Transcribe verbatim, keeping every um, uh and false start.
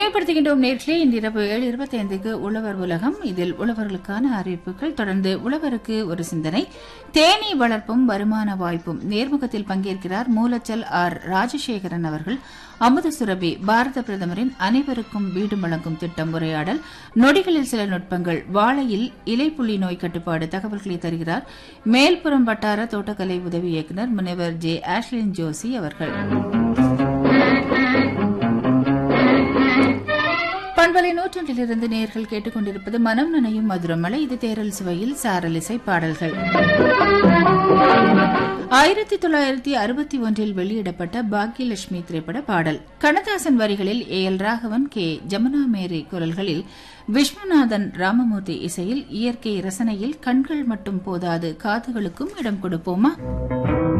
நினைவுபடுத்துகின்றோம் நேர்களே, இன்றிரவு ஏழு இருபத்தி ஐந்துக்கு உழவர் உலகம். இதில் உழவர்களுக்கான அறிவிப்புகள், தொடர்ந்து உழவருக்கு ஒரு சிந்தனை, தேனீ வளர்ப்பும் வருமான வாய்ப்பும். நேர்முகத்தில் பங்கேற்கிறார் மூலச்சல் ஆர் ராஜசேகரன் அவர்கள். அமுத சுரபி, பாரத பிரதமரின் அனைவருக்கும் வீடு வழங்கும் திட்டம் உரையாடல், நொடிகளில் சில நுட்பங்கள், வாழையில் இலைப்புள்ளி நோய் கட்டுப்பாடு தகவல்களை தருகிறார் மேல்புறம் வட்டார தோட்டக்கலை உதவி இயக்குநர் முனைவர் ஜே ஆஷ்லின் ஜோசி அவர்கள். பண்பலை நூற்றொன்றிலிருந்து நேர்கள் கேட்டுக் கொண்டிருப்பது மனம் நனையும் மதுரமலை. இது தேரல் சுவையில் சாரலிசை பாடல்கள். ஆயிரத்தி தொள்ளாயிரத்தி அறுபத்தி ஒன்றில் வெளியிடப்பட்ட பாக்யலட்சுமி திரைப்பட பாடல். கண்ணதாசன் வரிகளில் A L Raghavan, K Jamuna மேரி குரல்களில், விஸ்வநாதன் ராமமூர்த்தி இசையில், இயற்கை ரசனையில் கண்கள் மட்டும் போதாது காதுகளுக்கும் இடம் கொடுப்போமா?